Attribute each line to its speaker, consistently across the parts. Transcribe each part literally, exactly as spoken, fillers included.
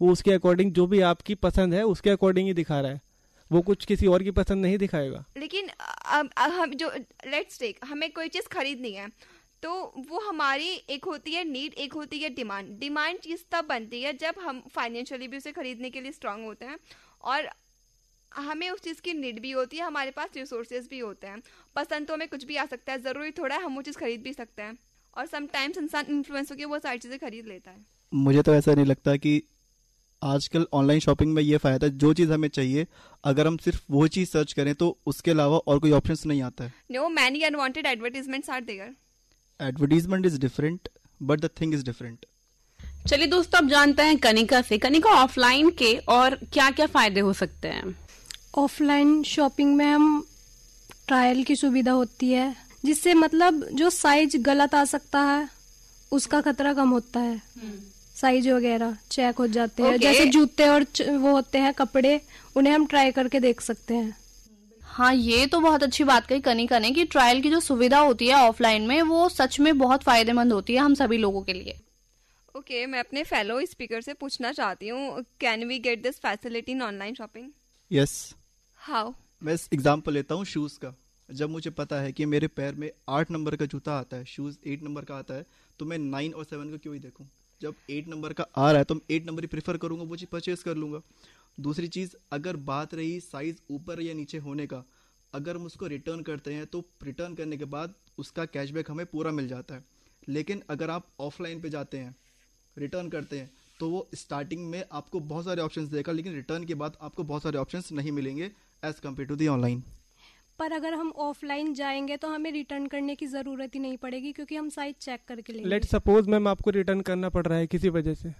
Speaker 1: वो उसके अकॉर्डिंग जो भी आपकी पसंद है उसके अकॉर्डिंग ही दिखा रहा है, वो कुछ किसी और की पसंद नहीं दिखाएगा।
Speaker 2: लेकिन अब हम जो लेट्स टेक हमें कोई चीज़ खरीदनी है तो वो हमारी एक होती है नीड, एक होती है डिमांड। डिमांड चीज़ तब बनती है जब हम फाइनेंशियली भी उसे खरीदने के लिए स्ट्रांग होते हैं और हमें उस चीज़ की नीड भी होती है, हमारे पास रिसोर्सेज भी होते हैं। पसंद तो हमें कुछ भी आ सकता है, ज़रूरी थोड़ा है हम वो चीज़ खरीद भी सकते हैं, और समटाइम्स इंसान इन्फ्लुएंस होकर वो सारी चीज़ें खरीद लेता है।
Speaker 3: मुझे तो ऐसा नहीं लगता कि आजकल ऑनलाइन शॉपिंग में ये फ़ायदा है, जो चीज़ हमें चाहिए अगर हम सिर्फ वो चीज़ सर्च करें तो उसके अलावा और कोई ऑप्शंस नहीं आता है।
Speaker 2: No, many unwanted advertisements are there.
Speaker 3: Advertisement is different but the thing is different.
Speaker 4: चलिए दोस्तों, अब जानते हैं कनिका से, कनिका ऑफलाइन के और क्या क्या फायदे हो सकते हैं।
Speaker 5: ऑफलाइन शॉपिंग में हम ट्रायल की सुविधा होती है, जिससे मतलब जो साइज गलत आ सकता है उसका खतरा कम होता है। साइज वगैरह चेक हो जाते हैं,
Speaker 4: Okay.
Speaker 5: जैसे जूते और वो होते हैं कपड़े, उन्हें हम ट्राई करके देख सकते हैं।
Speaker 6: हाँ, ये तो बहुत अच्छी बात कही कनिका ने कि ट्रायल की जो सुविधा होती है ऑफलाइन में वो सच में बहुत फायदेमंद होती है हम सभी लोगों के लिए।
Speaker 2: ओके okay, मैं अपने फेलो स्पीकर से पूछना चाहती हूँ, can we get this facility in online shopping?
Speaker 3: Yes.
Speaker 2: How?
Speaker 3: मैं एग्जांपल लेता हूँ शूज़ का। जब मुझे पता है कि मेरे पैर में आठ नंबर का जूता आता है, शूज़ एट नंबर का आता है, तो मैं नाइन और सेवन को क्यों ही देखूँ? जब एट नंबर का आ रहा है तो मैं एट नंबर ही प्रेफर करूँगा, वो चीज़ परचेज कर लूँगा। दूसरी चीज़, अगर बात रही साइज़ ऊपर या नीचे होने का, अगर हम उसको रिटर्न करते हैं तो रिटर्न करने के बाद उसका कैशबैक हमें पूरा मिल जाता है। लेकिन अगर आप ऑफलाइन पे जाते हैं, रिटर्न करते हैं, तो वो स्टार्टिंग में आपको बहुत सारे ऑप्शंस देगा, लेकिन रिटर्न के बाद आपको बहुत सारे ऑप्शंस नहीं मिलेंगे as compare to the online.
Speaker 5: पर अगर हम ऑफलाइन जाएंगे तो हमें रिटर्न करने की जरूरत ही नहीं पड़ेगी, क्योंकि हम साइज चेक करके लेंगे।
Speaker 1: लेट सपोज मैम आपको रिटर्न करना पड़ रहा है किसी वजह से,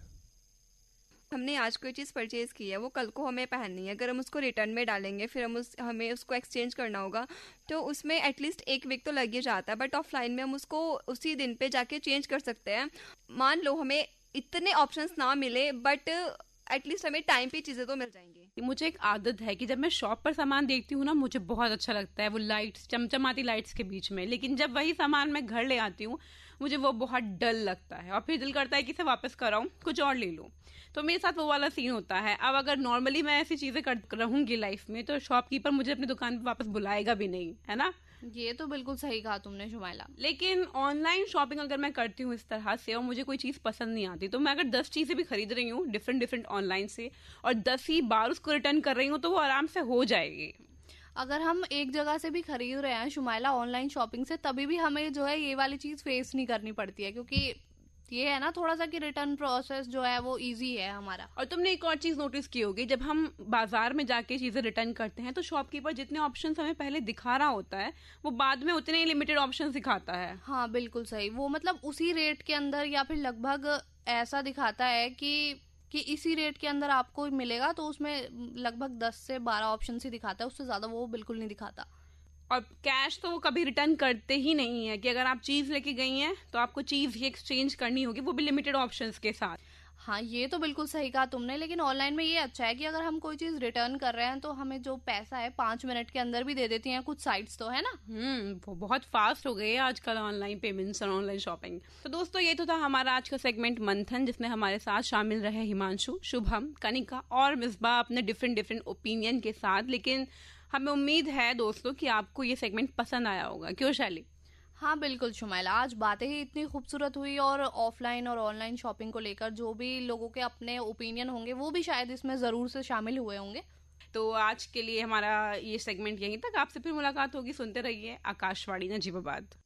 Speaker 2: हमने आज कोई चीज़ परचेज की है, वो कल को हमें पहननी है, अगर हम उसको रिटर्न में डालेंगे फिर हम उस हमें उसको एक्सचेंज करना होगा, तो उसमें एटलीस्ट एक वीक तो लग ही जाता है। बट ऑफलाइन में हम उसको उसी दिन पे जाके चेंज कर सकते हैं। मान लो हमें इतने ऑप्शंस ना मिले बट एटलीस्ट हमें टाइम पे चीज़ें तो मिल जाएंगी।
Speaker 4: मुझे एक आदत है कि जब मैं शॉप पर सामान देखती हूँ ना, मुझे बहुत अच्छा लगता है वो लाइट्स, चमचमाती लाइट्स के बीच में, लेकिन जब वही सामान मैं घर ले आती हूँ मुझे वो बहुत डल लगता है और फिर दिल करता है कि इसे वापस कराऊं, कुछ और ले लूं। तो मेरे साथ वो वाला सीन होता है। अब अगर नॉर्मली मैं ऐसी चीजें कर रहूंगी लाइफ में तो शॉपकीपर मुझे अपनी दुकान पे वापस बुलाएगा भी नहीं, है ना?
Speaker 6: ये तो बिल्कुल सही कहा तुमने शुमाइला।
Speaker 4: लेकिन ऑनलाइन शॉपिंग अगर मैं करती हूँ इस तरह से और मुझे कोई चीज पसंद नहीं आती, तो मैं अगर दस चीजें भी खरीद रही हूँ डिफरेंट डिफरेंट ऑनलाइन से और दस ही बार उसको रिटर्न कर रही हूँ, तो वो आराम से हो जाएगी।
Speaker 6: अगर हम एक जगह से भी खरीद रहे हैं शुमाइला ऑनलाइन शॉपिंग से, तभी भी हमें जो है ये वाली चीज फेस नहीं करनी पड़ती है, क्योंकि ये है ना थोड़ा सा कि रिटर्न प्रोसेस जो है वो इजी है हमारा।
Speaker 4: और तुमने एक और चीज नोटिस की होगी, जब हम बाजार में जाके चीजें रिटर्न करते हैं तो शॉपकीपर जितने ऑप्शंस हमें पहले दिखा रहा होता है वो बाद में उतने ही लिमिटेड ऑप्शंस दिखाता है।
Speaker 6: हाँ बिल्कुल सही, वो मतलब उसी रेट के अंदर या फिर लगभग ऐसा दिखाता है कि कि इसी रेट के अंदर आपको मिलेगा, तो उसमें लगभग दस से बारह ऑप्शन ही दिखाता है, उससे ज्यादा वो बिल्कुल नहीं दिखाता।
Speaker 4: और कैश तो वो कभी रिटर्न करते ही नहीं है कि अगर आप चीज लेके गई हैं तो आपको चीज ही एक्सचेंज करनी होगी, वो भी लिमिटेड ऑप्शंस के साथ।
Speaker 6: हाँ ये तो बिल्कुल सही कहा तुमने। लेकिन ऑनलाइन में ये अच्छा है कि अगर हम कोई चीज रिटर्न कर रहे हैं तो हमें जो पैसा है पांच मिनट के अंदर भी दे देती हैं कुछ साइट्स, तो है ना।
Speaker 4: हम्म वो बहुत फास्ट हो गए आजकल ऑनलाइन पेमेंट्स और ऑनलाइन शॉपिंग। तो दोस्तों ये तो था हमारा आज का सेगमेंट मंथन, जिसमें हमारे साथ शामिल रहे हिमांशु, शुभम, कनिका और मिसबा अपने डिफरेंट डिफरेंट ओपिनियन के साथ। लेकिन हमें उम्मीद है दोस्तों कि आपको ये सेगमेंट पसंद आया होगा, क्यों शैली?
Speaker 6: हाँ बिल्कुल शुमाइला, आज बातें ही इतनी खूबसूरत हुई और ऑफलाइन और ऑनलाइन शॉपिंग को लेकर जो भी लोगों के अपने ओपिनियन होंगे वो भी शायद इसमें जरूर से शामिल हुए होंगे।
Speaker 4: तो आज के लिए हमारा ये सेगमेंट यहीं तक। आपसे फिर मुलाकात होगी, सुनते रहिए आकाशवाणी नजीबाबाद।